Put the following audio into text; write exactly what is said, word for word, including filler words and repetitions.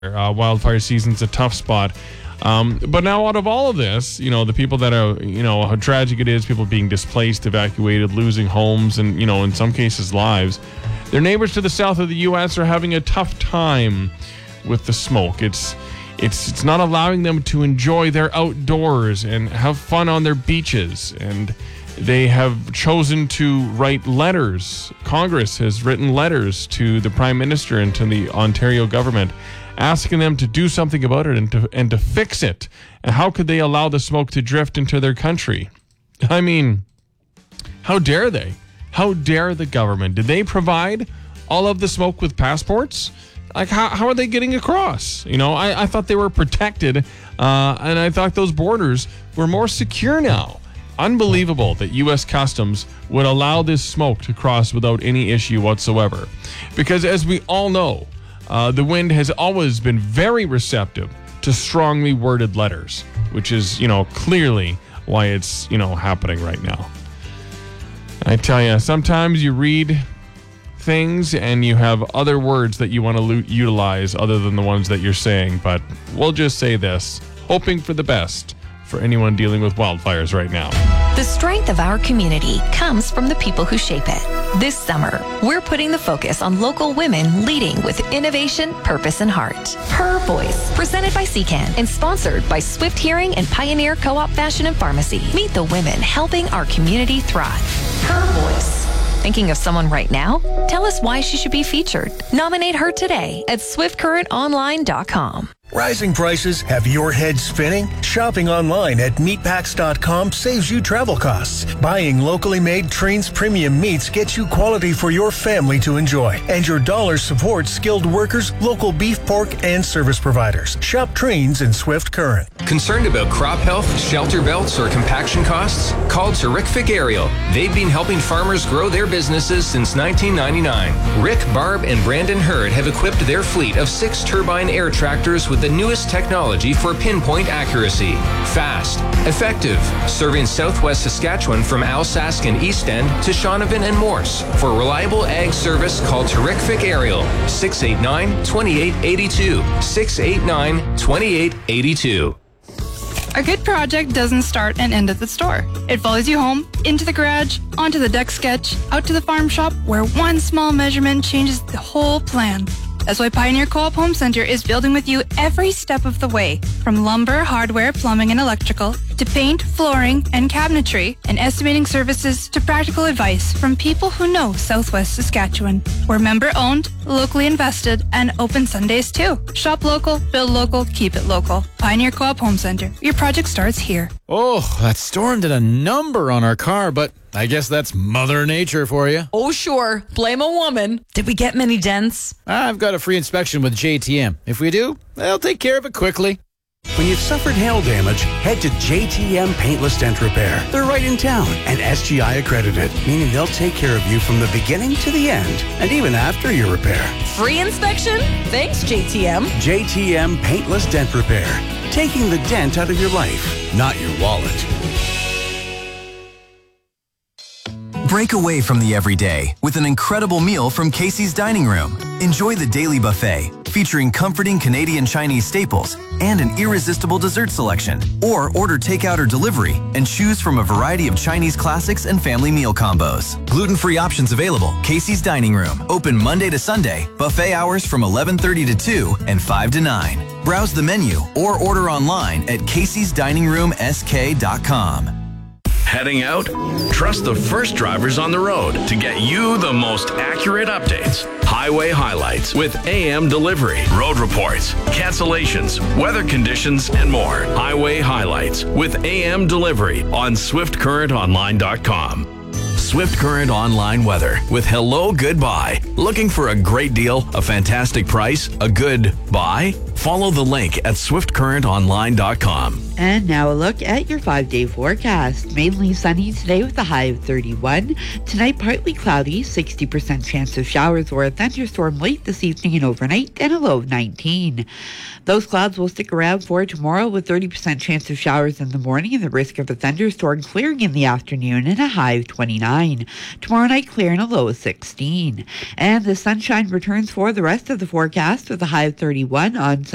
Uh, wildfire season's a tough spot. Um, but now out of all of this, you know, the people that are, you know, how tragic it is, people being displaced, evacuated, losing homes, and, you know, in some cases lives, their neighbors to the south of the U S are having a tough time with the smoke. It's it's it's not allowing them to enjoy their outdoors and have fun on their beaches. And they have chosen to write letters. Congress has written letters to the Prime Minister and to the Ontario government, asking them to do something about it and to and to fix it. And how could they allow the smoke to drift into their country? I mean, how dare they? How dare the government? Did they provide all of the smoke with passports? Like, how, how are they getting across? You know, I, I thought they were protected, uh, and I thought those borders were more secure now. Unbelievable that U S Customs would allow this smoke to cross without any issue whatsoever. Because as we all know, Uh, the wind has always been very receptive to strongly worded letters, which is, you know, clearly why it's, you know, happening right now. I tell you, sometimes you read things and you have other words that you want to lo- utilize other than the ones that you're saying. But we'll just say this, hoping for the best for anyone dealing with wildfires right now. The strength of our community comes from the people who shape it. This summer, we're putting the focus on local women leading with innovation, purpose, and heart. Her Voice, presented by C CAN and sponsored by Swift Hearing and Pioneer Co-op Fashion and Pharmacy. Meet the women helping our community thrive. Her Voice. Thinking of someone right now? Tell us why she should be featured. Nominate her today at swift current online dot com. Rising prices have your head spinning? Shopping online at meatpacks dot com saves you travel costs. Buying locally made Trains premium meats gets you quality for your family to enjoy. And your dollars support skilled workers, local beef, pork, and service providers. Shop Trains in Swift Current. Concerned about crop health, shelter belts, or compaction costs? Call Terrific Aerial. They've been helping farmers grow their businesses since nineteen ninety-nine. Rick, Barb, and Brandon Hurd have equipped their fleet of six turbine air tractors with the newest technology for pinpoint accuracy. Fast, effective, serving southwest Saskatchewan from Alsace and East End to Shaunavon and Morse. For reliable ag service, call Terrific Aerial, six eight nine, two eight eight two, six eight nine, two eight eight two. A good project doesn't start and end at the store. It follows you home, into the garage, onto the deck sketch, out to the farm shop, where one small measurement changes the whole plan. That's why Pioneer Co-op Home Center is building with you every step of the way, from lumber, hardware, plumbing, and electrical, to paint, flooring, and cabinetry, and estimating services to practical advice from people who know Southwest Saskatchewan. We're member-owned, locally invested, and open Sundays too. Shop local, build local, keep it local. Pioneer Co-op Home Center. Your project starts here. Oh, that storm did a number on our car, but I guess that's Mother Nature for you. Oh, sure. Blame a woman. Did we get many dents? I've got a free inspection with J T M. If we do, they'll take care of it quickly. When you've suffered hail damage, head to J T M Paintless Dent Repair. They're right in town and S G I accredited, meaning they'll take care of you from the beginning to the end, and even after your repair. Free inspection? Thanks, J T M. J T M Paintless Dent Repair. Taking the dent out of your life, not your wallet. Break away from the everyday with an incredible meal from Casey's Dining Room. Enjoy the daily buffet, featuring comforting Canadian Chinese staples and an irresistible dessert selection. Or order takeout or delivery and choose from a variety of Chinese classics and family meal combos. Gluten-free options available. Casey's Dining Room. Open Monday to Sunday. Buffet hours from eleven thirty to two and five to nine. Browse the menu or order online at caseys dining room s k dot com. Heading out? Trust the first drivers on the road to get you the most accurate updates. Highway highlights with A M Delivery, road reports, cancellations, weather conditions, and more. Highway highlights with A M Delivery on swift current online dot com. Swift Current Online Weather with Hello Goodbye. Looking for a great deal, a fantastic price, a good buy? Follow the link at swift current online dot com. And now a look at your five-day forecast. Mainly sunny today with a high of thirty-one. Tonight, partly cloudy, sixty percent chance of showers or a thunderstorm late this evening and overnight, and a low of nineteen. Those clouds will stick around for tomorrow with thirty percent chance of showers in the morning and the risk of a thunderstorm clearing in the afternoon and a high of twenty-nine. Tomorrow night, clear and a low of sixteen. And the sunshine returns for the rest of the forecast with a high of thirty-one on